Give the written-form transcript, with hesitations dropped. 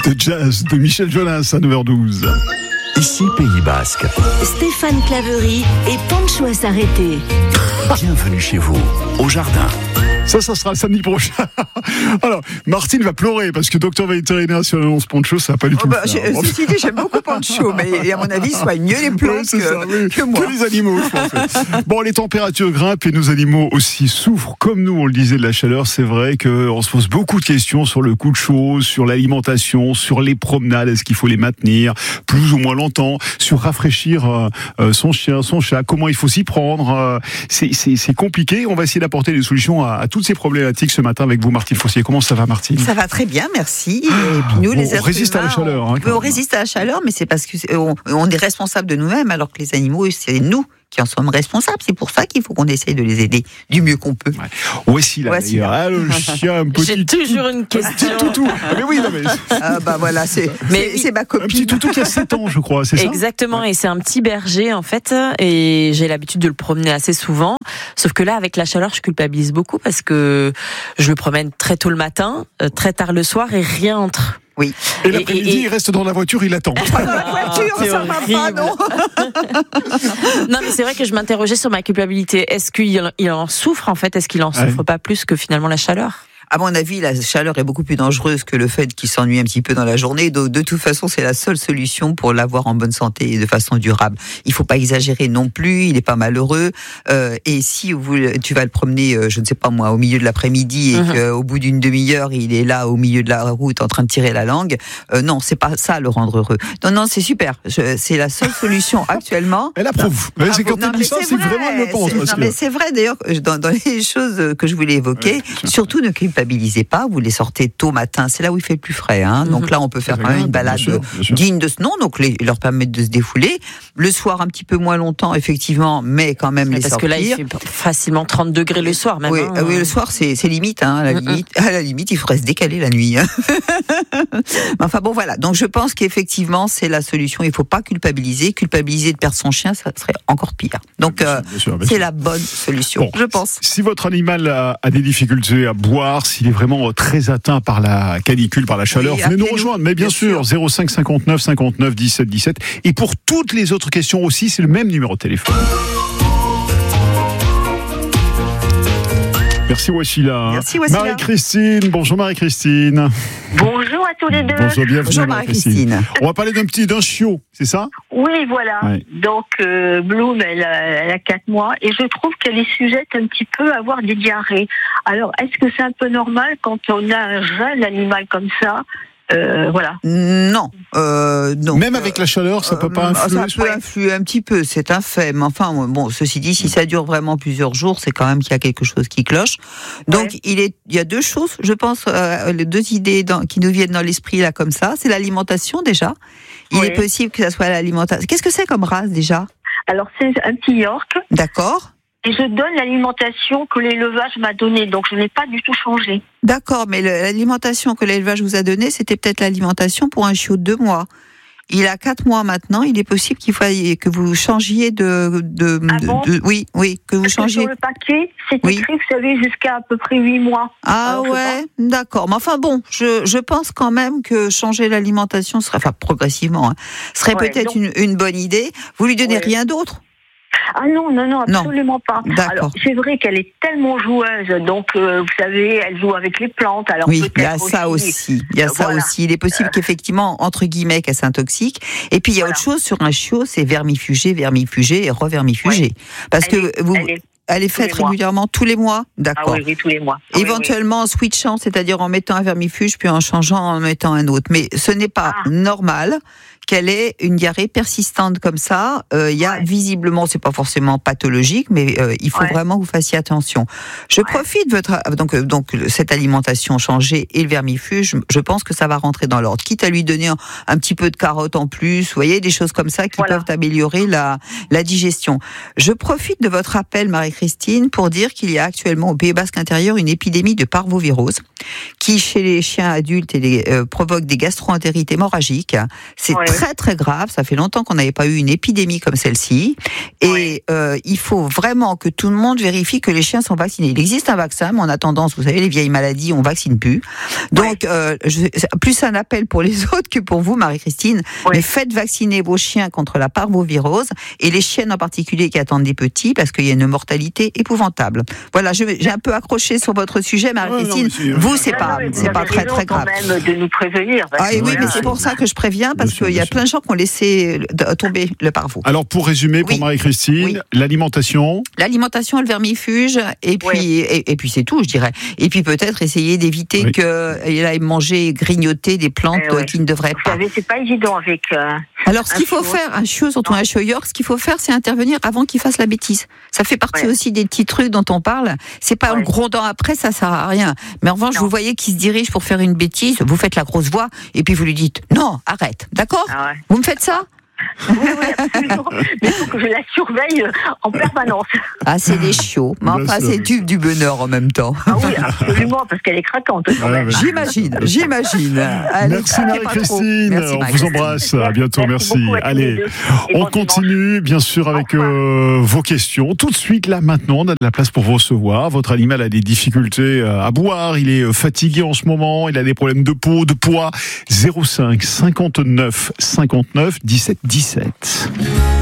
de jazz de Michel Jonas à 9h12. Ici Pays Basque. Stéphane Claverie et Pancho à s'arrêter. Bienvenue chez vous, au jardin. Ça sera samedi prochain. Alors, Martine va pleurer parce que docteur vétérinaire, si on annonce Pancho, ça va pas du tout. Ceci dit, j'aime beaucoup Pancho, mais à mon avis, il soigne mieux les plantes que moi. Que les animaux, je pense. Bon, les températures grimpent et nos animaux aussi souffrent, comme nous, on le disait, de la chaleur. C'est vrai qu'on se pose beaucoup de questions sur le coup de chaud, sur l'alimentation, sur les promenades. Est-ce qu'il faut les maintenir plus ou moins longtemps? Sur rafraîchir son chien, son chat. Comment il faut s'y prendre? C'est compliqué. On va essayer d'apporter des solutions à toutes ces problématiques ce matin avec vous, Martine Fossier. Comment ça va, Martine? Ça va très bien, merci. Et puis nous, les êtres on résiste humains, à la chaleur. on résiste à la chaleur, mais c'est parce qu'on est responsable de nous-mêmes, alors que les animaux, c'est nous qui en sommes responsables. C'est pour ça qu'il faut qu'on essaye de les aider du mieux qu'on peut. Ouais. Voici là. Le chien, un petit. J'ai toujours une question. Un petit toutou. Mais oui, non mais. Voilà, c'est ma copine. Un petit toutou qui a 7 ans, je crois, c'est ça? Exactement, et c'est un petit berger en fait, et j'ai l'habitude de le promener assez souvent. Sauf que là, avec la chaleur, je culpabilise beaucoup parce que je le promène très tôt le matin, très tard le soir, et rien entre. Oui. Et l'après-midi, il reste dans la voiture, il attend. Pas dans la voiture, ça va pas, non. Non, mais c'est vrai que je m'interrogeais sur ma culpabilité. Est-ce qu'il en souffre en fait? Est-ce qu'il en souffre pas plus que finalement la chaleur? À mon avis, la chaleur est beaucoup plus dangereuse que le fait qu'il s'ennuie un petit peu dans la journée. Donc, de toute façon, c'est la seule solution pour l'avoir en bonne santé et de façon durable. Il faut pas exagérer non plus. Il est pas malheureux. Et si tu vas le promener, je ne sais pas moi, au milieu de l'après-midi et qu'au bout d'une demi-heure, il est là au milieu de la route en train de tirer la langue, non, c'est pas ça le rendre heureux. Non, c'est super. C'est la seule solution actuellement. Elle approuve. C'est quand elle dit ça, c'est vraiment elle le pense. Non, mais c'est vrai d'ailleurs. Dans les choses que je voulais évoquer, surtout ne culpabilisez pas, vous les sortez tôt matin, c'est là où il fait le plus frais. Donc là, on peut faire quand même une balade bien sûr. Digne de ce nom, donc leur permettre de se défouler. Le soir, un petit peu moins longtemps, effectivement, mais quand même les sortir. Parce que là, il fait facilement 30 degrés le soir, même. Oui, oui, le soir, c'est limite. À la limite, il faudrait se décaler la nuit. Enfin bon, voilà. Donc je pense qu'effectivement, c'est la solution. Il ne faut pas culpabiliser. Culpabiliser de perdre son chien, ça serait encore pire. Donc bien sûr. C'est la bonne solution, je pense. Si votre animal a des difficultés à boire, s'il est vraiment très atteint par la canicule, par la chaleur, venez nous rejoindre. Mais bien sûr, 05 59 59 17 17. Et pour toutes les autres questions aussi, c'est le même numéro de téléphone. Merci Wassila. Merci Wassila. Marie-Christine, bonjour Marie-Christine. Bonjour à tous les deux. Bonjour, bienvenue bonjour Marie-Christine. On va parler d'un chiot, c'est ça? Oui, voilà. Ouais. Donc Bloom, elle a 4 mois et je trouve qu'elle est sujette un petit peu à avoir des diarrhées. Alors, est-ce que c'est un peu normal quand on a un jeune animal comme ça? Voilà. Non. Même avec la chaleur, ça peut pas influer. Ça peut influer un petit peu, c'est un fait. Mais enfin, bon, ceci dit, si ça dure vraiment plusieurs jours, c'est quand même qu'il y a quelque chose qui cloche. Donc, il y a deux choses, je pense, les deux idées qui nous viennent dans l'esprit là comme ça. C'est l'alimentation déjà. Il est possible que ça soit l'alimentation. Qu'est-ce que c'est comme race déjà? Alors, c'est un petit York. D'accord. Et je donne l'alimentation que l'élevage m'a donnée, donc je n'ai pas du tout changé. D'accord, mais l'alimentation que l'élevage vous a donnée, c'était peut-être l'alimentation pour un chiot de 2 mois. Il a 4 mois maintenant, il est possible que vous changiez oui, que vous changiez. Sur le paquet, c'est écrit, vous savez, jusqu'à à peu près 8 mois. Ah ouais, d'accord. Mais enfin bon, je pense quand même que changer l'alimentation serait, progressivement, serait peut-être une bonne idée. Vous lui donnez rien d'autre? Ah non, absolument pas. D'accord. Alors, c'est vrai qu'elle est tellement joueuse, donc vous savez, elle joue avec les plantes. Alors oui, il y a ça aussi. Il y a ça aussi. Il est possible qu'effectivement, entre guillemets, qu'elle s'intoxique. Et puis il y a autre chose sur un chiot, c'est vermifuger et revermifuger. Ouais. Parce elle est faite régulièrement tous les mois, d'accord. Ah oui, tous les mois. Éventuellement en switchant, c'est-à-dire en mettant un vermifuge puis en changeant, en mettant un autre. Mais ce n'est pas normal qu'elle ait une diarrhée persistante comme ça. Il y a visiblement, c'est pas forcément pathologique, mais il faut vraiment que vous fassiez attention. Je profite de donc cette alimentation changée et le vermifuge, je pense que ça va rentrer dans l'ordre. Quitte à lui donner un petit peu de carottes en plus, vous voyez, des choses comme ça qui peuvent améliorer la digestion. Je profite de votre appel, Marie-Christine, pour dire qu'il y a actuellement au Pays Basque intérieur une épidémie de parvovirose qui, chez les chiens adultes, provoque des gastro-entérites hémorragiques. C'est très très très grave. Ça fait longtemps qu'on n'avait pas eu une épidémie comme celle-ci. Et il faut vraiment que tout le monde vérifie que les chiens sont vaccinés. Il existe un vaccin, mais on a tendance, vous savez, les vieilles maladies, on vaccine plus. Donc, plus un appel pour les autres que pour vous, Marie-Christine. Mais faites vacciner vos chiens contre la parvovirose et les chiennes en particulier qui attendent des petits parce qu'il y a une mortalité épouvantable. Voilà, j'ai un peu accroché sur votre sujet, Marie-Christine. Vous, c'est pas très très grave. Quand même de nous prévenir. Oui, mais c'est pour ça que je préviens parce qu'il y a plein de gens qui ont laissé tomber le parvo. Alors pour résumer, pour Marie-Christine, l'alimentation, le vermifuge et puis c'est tout, je dirais. Et puis peut-être essayer d'éviter qu'elle aille manger, grignoter des plantes qui ne devraient pas. Vous savez, c'est pas évident avec. Alors ce qu'il faut faire, un chiot, surtout un chiot York, ce qu'il faut faire, c'est intervenir avant qu'il fasse la bêtise. Ça fait partie aussi des petits trucs dont on parle. C'est pas un gros dent après, ça sert à rien. Mais en revanche, vous voyez qu'il se dirige pour faire une bêtise, vous faites la grosse voix et puis vous lui dites non, arrête, d'accord ? Vous me faites ça ? Oui, absolument. Mais il faut que je la surveille en permanence. Ah, c'est des chiots. Mais enfin, c'est du bonheur en même temps. Ah oui, absolument, parce qu'elle est craquante. J'imagine. Merci Marie-Christine. On vous embrasse. À bientôt. Merci. Allez, on continue, bien sûr, avec vos questions. Tout de suite, là, maintenant, on a de la place pour vous recevoir. Votre animal a des difficultés à boire. Il est fatigué en ce moment. Il a des problèmes de peau, de poids. 05 59 59 17 17.